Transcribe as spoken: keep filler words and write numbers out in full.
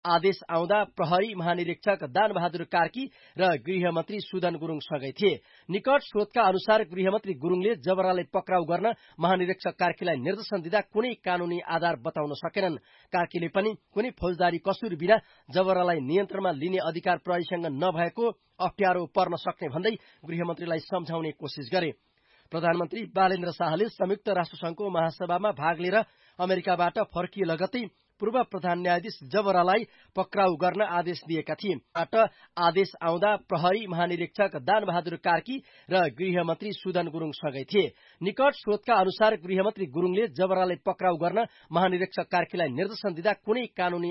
आदेश आउँदा प्रहरी महानिरीक्षक दानबहादुर कार्की र गृहमन्त्री सुदन गुरुङ सँगै थिए। निकट स्रोतका अनुसार गृहमन्त्री गुरुङले जबरालाई पक्राउ गर्न महानिरीक्षक कार्कीलाई निर्देशन दिँदा कुनै कानूनी आधार बताउन सकेनन्। कार्कीले पनि कुनै फौजदारी कसुर बिना जबरालाई नियन्त्रणमा लिने अधिकार प्रहरीसँग नभएको अप्ठ्यारो पर्न सक्ने भन्दै गृहमन्त्रीलाई सम्झाउने कोसिस गरे। प्रधानमन्त्री बालेन्द्र शाहले संयुक्त राष्ट्रसङ्घको महासभामा भाग लिएर अमेरिकाबाट फर्किए लगतै पूर्व प्रधान न्यायाधीश जबरालाई पक्राउ गर्न आदेश दिएका थिए। आदेश आउँदा प्रहरी महानिरीक्षक दानबहादुर कार्की र गृहमन्त्री सुदन गुरुङ सँगै थिए। निकट स्रोतका अनुसार गृहमन्त्री गुरुङले जबरालाई पक्राउ गर्न महानिरीक्षक कार्कीलाई निर्देशन दिँदा कुनै कानूनी